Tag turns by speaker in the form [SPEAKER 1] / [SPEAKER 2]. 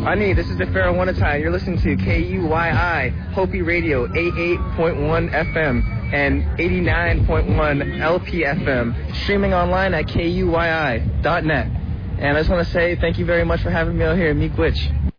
[SPEAKER 1] Ani, this is the Pharaoh Wanatai. You're listening to KUYI, Hopi Radio, 88.1 FM and 89.1 LPFM, streaming online at KUYI.net. And I just want to say thank you very much for having me out here. Miigwech.